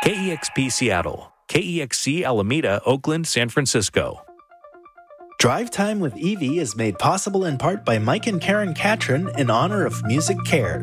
KEXP Seattle, KEXC Alameda, Oakland, San Francisco. Drive Time with Evie is made possible in part by Mike and Karen Catron in honor of Music Cares.